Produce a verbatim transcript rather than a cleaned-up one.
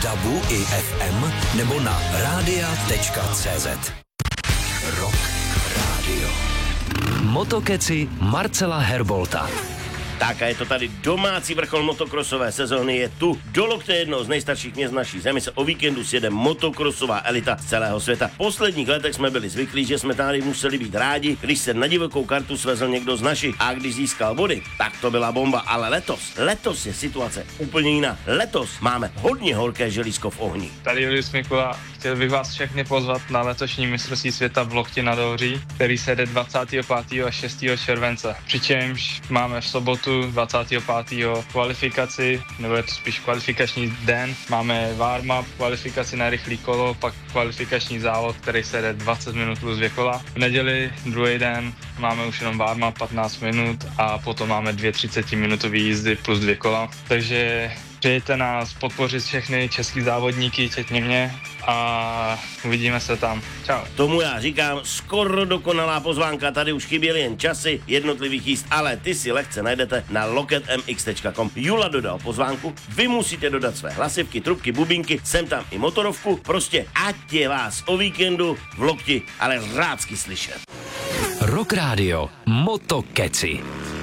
dabu i ef em nebo na rádia tečka cé zet. Rock Radio. Motokeci Marcela Herbolta. Tak a je to tady domácí vrchol motokrosové sezóny, je tu do Lokte, jedno z nejstarších měst naší zemi, se o víkendu sjede motokrosová elita z celého světa. V posledních letech jsme byli zvyklí, že jsme tady museli být rádi, když se na divokou kartu svezl někdo z našich a když získal body, tak to byla bomba. Ale letos, letos je situace úplně jiná. Letos máme hodně horké želízko v ohni. Tady Julius Mikula, chtěl bych vás všechny pozvat na letošní mistrovství světa v Loktě nad Ohří, který se jde dvacátého pátého a šestého července. Přičemž máme v sobotu dvacátého pátého kvalifikaci, nebo je to spíš kvalifikační den. Máme warm-up, kvalifikaci na rychlý kolo, pak kvalifikační závod, který se jde dvacet minut plus dvě kola. V neděli, druhý den, máme už jenom warm-up patnáct minut a potom máme dvě třicetiminutové jízdy plus dvě kola. Takže přijďte nás podpořit všechny český závodníky, včetně mě, a uvidíme se tam. Čau. Tomu já říkám skoro dokonalá pozvánka, tady už chyběly jen časy jednotlivých jízd, ale ty si lehce najdete na loket m x tečka com. Jula dodal pozvánku, vy musíte dodat své hlasivky, trubky, bubínky, sem tam i motorovku, prostě ať je vás o víkendu v Lokti, ale rádsky slyšet. Rock Radio Motokeci.